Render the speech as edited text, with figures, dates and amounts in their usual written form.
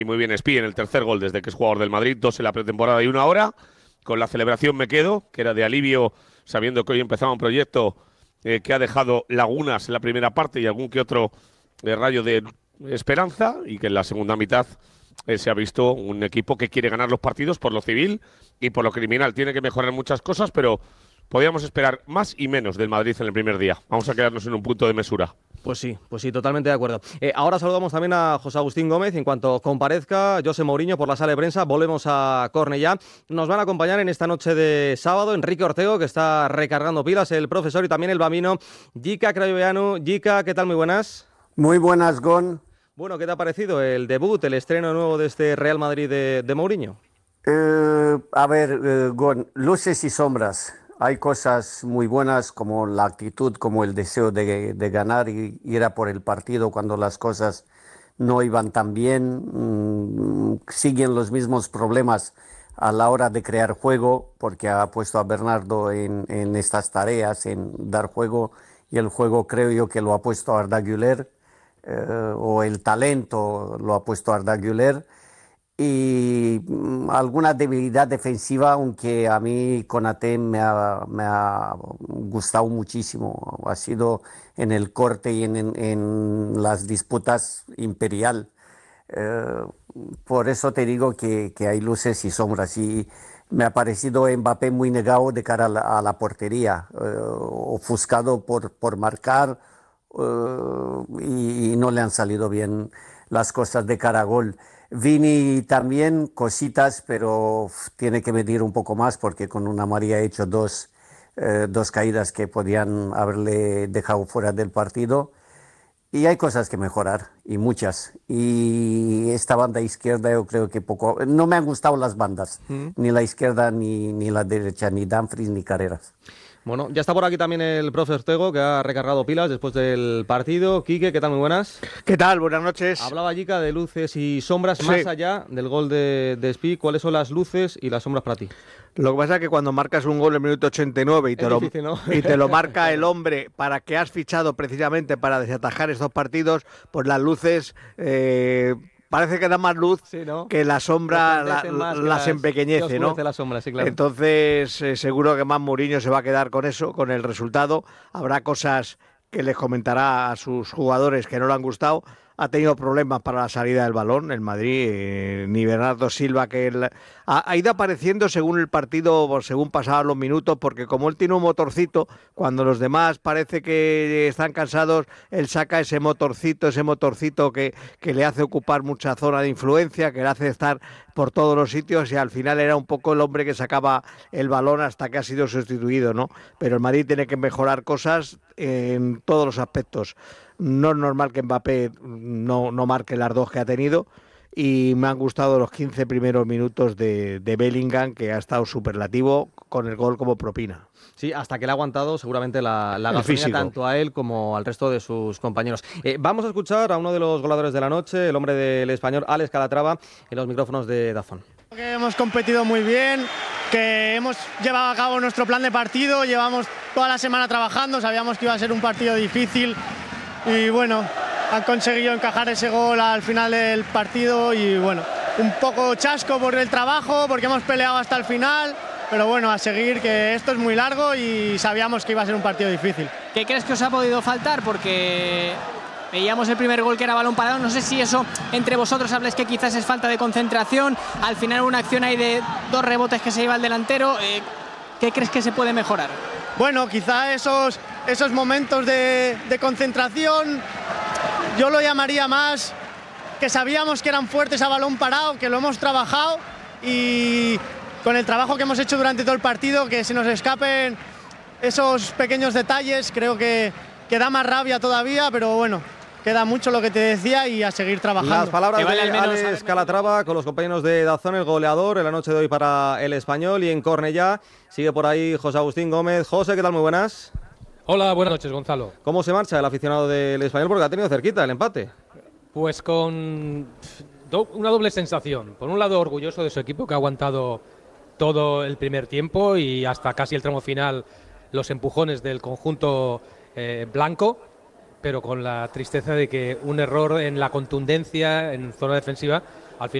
Y muy bien Espí en el tercer gol desde que es jugador del Madrid, 2 en la pretemporada y 1 ahora. Con la celebración me quedo, que era de alivio, sabiendo que hoy empezaba un proyecto que ha dejado lagunas en la primera parte y algún que otro rayo de esperanza, y que en la segunda mitad se ha visto un equipo que quiere ganar los partidos por lo civil y por lo criminal. Tiene que mejorar muchas cosas, pero podíamos esperar más y menos del Madrid en el primer día. Vamos a quedarnos en un punto de mesura. Pues sí, totalmente de acuerdo. Ahora saludamos también a José Agustín Gómez. En cuanto comparezca José Mourinho por la sala de prensa, volvemos a Cornellá. Nos van a acompañar en esta noche de sábado Enrique Ortego, que está recargando pilas, el profesor, y también el bambino Jika Crayoveanu. Jika, ¿qué tal? Muy buenas. Muy buenas, Gon. Bueno, ¿qué te ha parecido el debut, el estreno nuevo de este Real Madrid de Mourinho? Gon, luces y sombras. Hay cosas muy buenas como la actitud, como el deseo de ganar y ir a por el partido cuando las cosas no iban tan bien. Siguen los mismos problemas a la hora de crear juego, porque ha puesto a Bernardo en estas tareas, en dar juego, y el juego creo yo que lo ha puesto Arda Güler, o el talento lo ha puesto Arda Güler. Y alguna debilidad defensiva, aunque a mí Konaté me ha gustado muchísimo. Ha sido en el corte y en las disputas imperial. Eh, por eso te digo que hay luces y sombras. Y me ha parecido Mbappé muy negado de cara a la portería, ofuscado por marcar, y no le han salido bien las cosas de cara a gol. Vini también, cositas, pero tiene que medir un poco más porque con una María ha hecho dos caídas que podían haberle dejado fuera del partido. Y hay cosas que mejorar, y muchas. Y esta banda izquierda yo creo que poco... No me han gustado las bandas, ni la izquierda ni la derecha, ni Dumfries ni Carreras. Bueno, ya está por aquí también el profe Ortego, que ha recargado pilas después del partido. Quique, ¿qué tal? Muy buenas. ¿Qué tal? Buenas noches. Hablaba Jica de luces y sombras, Sí. Más allá del gol de Espí. ¿Cuáles son las luces y las sombras para ti? Lo que pasa es que cuando marcas un gol en el minuto 89 difícil, ¿no? y te lo marca el hombre para que has fichado precisamente para desatajar estos partidos, pues las luces... parece que da más luz, Sí, ¿no? que la sombra Más que las empequeñece, que ¿no? oscurece la sombra, sí, claro. Entonces, seguro que más Mourinho se va a quedar con eso, con el resultado. Habrá cosas que les comentará a sus jugadores que no le han gustado. Ha tenido problemas para la salida del balón el Madrid, ni Bernardo Silva, que ha ido apareciendo según el partido, según pasaban los minutos, porque como él tiene un motorcito, cuando los demás parece que están cansados, él saca ese motorcito que le hace ocupar mucha zona de influencia, que le hace estar por todos los sitios, y al final era un poco el hombre que sacaba el balón hasta que ha sido sustituido, ¿no? Pero el Madrid tiene que mejorar cosas en todos los aspectos. No es normal que Mbappé no marque las dos que ha tenido, y me han gustado los 15 primeros minutos de Bellingham, que ha estado superlativo con el gol como propina. Sí, hasta que le ha aguantado seguramente la gasolina físico, tanto a él como al resto de sus compañeros. Vamos a escuchar a uno de los goleadores de la noche, el hombre del Español, Alex Calatrava, en los micrófonos de DAZN. Que hemos competido muy bien, que hemos llevado a cabo nuestro plan de partido, llevamos toda la semana trabajando, sabíamos que iba a ser un partido difícil y bueno, han conseguido encajar ese gol al final del partido y bueno, un poco chasco por el trabajo porque hemos peleado hasta el final, pero bueno, a seguir, que esto es muy largo y sabíamos que iba a ser un partido difícil. ¿Qué crees que os ha podido faltar? Porque veíamos el primer gol que era balón parado, no sé si eso entre vosotros habléis que quizás es falta de concentración, al final una acción ahí de 2 rebotes que se lleva el delantero, ¿qué crees que se puede mejorar? Bueno, quizá esos momentos de concentración, yo lo llamaría más que sabíamos que eran fuertes a balón parado, que lo hemos trabajado y con el trabajo que hemos hecho durante todo el partido, que se nos escapen esos pequeños detalles, creo que da más rabia todavía, pero bueno, queda mucho lo que te decía y a seguir trabajando. Las palabras vale de Alex Calatrava con los compañeros de DAZN, el goleador en la noche de hoy para el Español. Y en Cornellá sigue por ahí José Agustín Gómez. José, ¿qué tal? Muy buenas. Hola, buenas noches, Gonzalo. ¿Cómo se marcha el aficionado del Español? Porque ha tenido cerquita el empate. Pues con una doble sensación. Por un lado, orgulloso de su equipo, que ha aguantado todo el primer tiempo y hasta casi el tramo final los empujones del conjunto blanco, pero con la tristeza de que un error en la contundencia en zona defensiva